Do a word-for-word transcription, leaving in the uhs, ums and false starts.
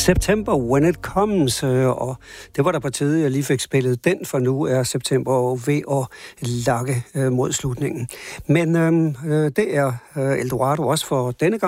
September When It Comes, og det var der på tide, jeg lige fik spillet den, for nu er september ved at lakke mod slutningen. Men øh, det er Eldorado også for denne gang.